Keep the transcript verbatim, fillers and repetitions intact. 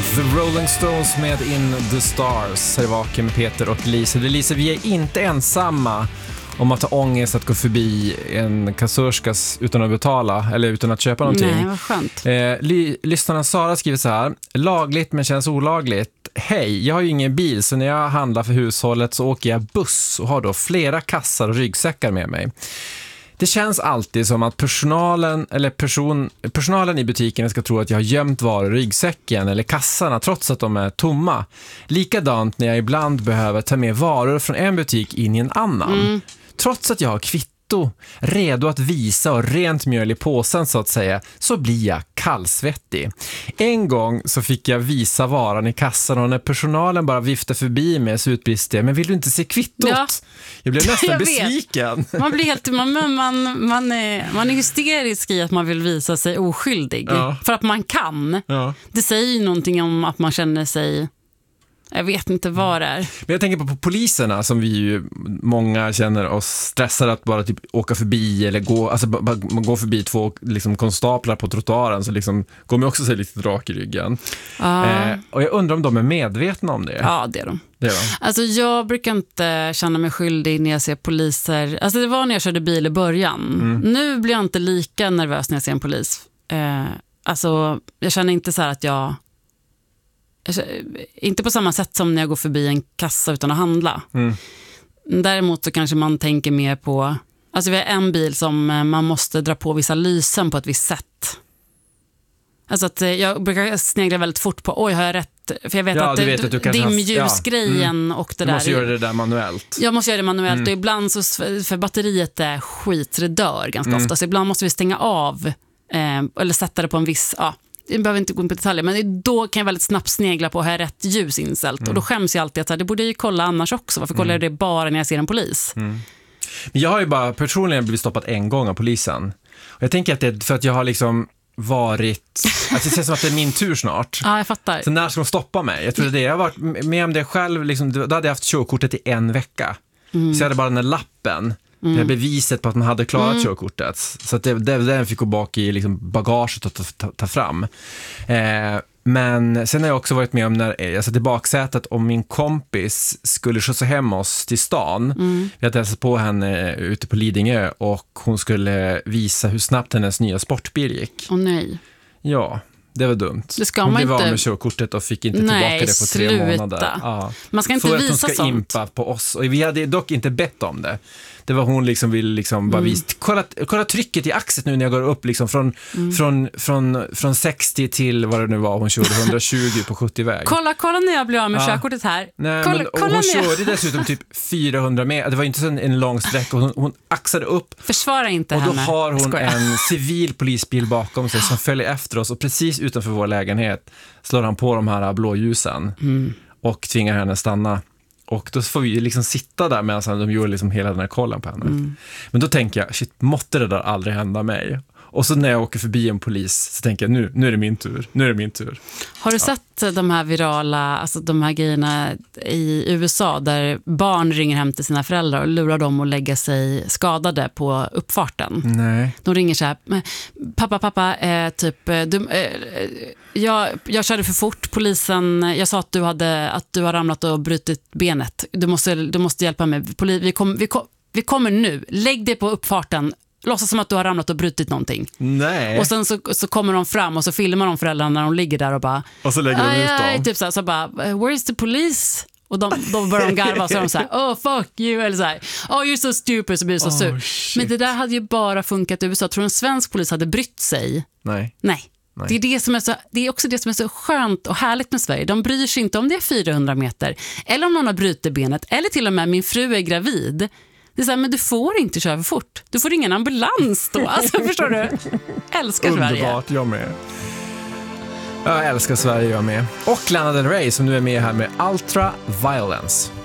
The Rolling Stones med In the Stars. Här är Vaken med Peter och Lisa. Lisa, vi är inte ensamma om att ha ångest att gå förbi en kassörskas utan att betala eller utan att köpa någonting. Nej, vad skönt. Eh, ly- lyssnaren Sara skriver så här: lagligt men känns olagligt. Hej, jag har ju ingen bil, så när jag handlar för hushållet så åker jag buss och har då flera kassar och ryggsäckar med mig. Det känns alltid som att personalen eller person, personalen i butiken ska tro att jag har gömt varor i ryggsäcken eller kassarna trots att de är tomma. Likadant när jag ibland behöver ta med varor från en butik in i en annan. Mm. Trots att jag har kvitto, redo att visa och rent mjöl i påsen så att säga, så blir jag kallsvettig. En gång så fick jag visa varan i kassan och när personalen bara viftade förbi mig så utbrist det: men vill du inte se kvittot? Ja. Jag blev nästan jag besviken. Man blir helt man, man, man, är, man är hysterisk i att man vill visa sig oskyldig. Ja. För att man kan. Ja. Det säger ju någonting om att man känner sig... Jag vet inte vad det är. Men jag tänker på, på poliserna som vi ju många känner oss stressade att bara typ åka förbi eller gå, alltså bara, man går förbi två liksom konstaplar på trottoaren så liksom går man också sig lite rak i ryggen. Ah. Eh, och jag undrar om de är medvetna om det. Ja, det är de. Det är de. Alltså jag brukar inte känna mig skyldig när jag ser poliser. Alltså det var när jag körde bil i början. Mm. Nu blir jag inte lika nervös när jag ser en polis. Eh, alltså jag känner inte så här att jag inte på samma sätt som när jag går förbi en kassa utan att handla. Mm. Däremot så kanske man tänker mer på... Alltså vi har en bil som man måste dra på vissa lysen på ett visst sätt. Alltså att jag brukar snegla väldigt fort på, oj har jag rätt? För jag vet ja, att, du vet att du dimljusgrejen ja. mm. och det du där... Du måste göra det där manuellt. Jag måste göra det manuellt mm. och ibland så, för batteriet är skit, det dör ganska mm. ofta. Så ibland måste vi stänga av eh, eller sätta det på en viss... Ja, jag behöver inte gå in på detaljer, men då kan jag väldigt snabbt snegla på att ha rätt ljus inställt. Mm. Och då skäms jag alltid att det borde jag ju kolla annars också. Varför kollar jag det bara när jag ser en polis? Mm. Men jag har ju bara personligen blivit stoppad en gång av polisen. Och jag tänker att det är för att jag har liksom varit... Alltså det känns som att det är min tur snart. Ja, jag fattar. Så när ska de stoppa mig? Jag tror det är det. Jag har varit med om det själv. Liksom, då hade jag haft körkortet i en vecka. Mm. Så jag hade bara den här lappen. Mm. Det är beviset på att man hade klarat mm. körkortet. Så att det, det, den fick gå bak i liksom bagaget och ta, ta, ta fram. Eh, men sen har jag också varit med om när jag satt i baksätet om min kompis skulle skjutsa hem oss till stan. Mm. Vi hade hälsat på henne ute på Lidingö och hon skulle visa hur snabbt hennes nya sportbil gick. Åh nej. Ja. Det var dumt. Det ska hon man blev inte... av med körkortet och fick inte Nej, tillbaka det på tre sluta. månader. Ja. Man ska inte för visa att hon ska sånt. impa på oss. Och vi hade dock inte bett om det. Det var hon liksom vill liksom bara mm. visa. Kolla, kolla trycket i axet nu när jag går upp liksom från, mm. från, från, från sextio till vad det nu var. Hon körde hundratjugo på sjuttio-väg. Kolla, kolla när jag blir av med ja. körkortet här. Nej, kolla, men, och kolla hon när körde dessutom typ fyrahundra meter. Det var inte så en, en lång sträcka. Hon, hon axade upp. Försvara inte och henne. Och då har hon en civil polisbil bakom sig som följer efter oss. Och precis utanför vår lägenhet slår han på de här blåljusen mm. och tvingar henne stanna. Och då får vi liksom sitta där medan de gör liksom hela den här kollen på henne. Mm. Men då tänker jag, shit, måtte det där aldrig hända mig. Och så när jag åker förbi en polis så tänker jag, nu, nu är det min tur. Nu är det min tur. Har du ja. sett de här virala, alltså de här grejerna i U S A där barn ringer hem till sina föräldrar och lurar dem att lägga sig skadade på uppfarten? Nej. De ringer så här, pappa, pappa, eh, typ, du, eh, jag, jag körde för fort, polisen, jag sa att du hade, att du har ramlat och brutit benet. Du måste, du måste hjälpa mig. Poli, vi, kom, vi, kom, vi kommer nu, lägg dig på uppfarten. Låtsas som att du har ramlat och brutit någonting. Nej. Och sen så, så kommer de fram och så filmar de föräldrarna när de ligger där och bara... Och så lägger de ut dem. Typ så, här, så bara, where is the police? Och de, de börjar de garva och så är de så här, oh fuck you. Eller så här, oh you're so stupid, så blir det så oh, sur. Shit. Men det där hade ju bara funkat i U S A. Tror du en svensk polis hade brytt sig? Nej. Nej. Nej. Det är, det, som är så, det är också det som är så skönt och härligt med Sverige. De bryr sig inte om det är fyrahundra meter. Eller om någon har brutit benet. Eller till och med min fru är gravid. Det är så här, men du får inte köra för fort. Du får ingen ambulans då. Alltså, förstår du? Älskar Sverige. Underbart, jag med. Jag älskar Sverige, jag med. Och Lana Del Rey som nu är med här med Ultra Violence.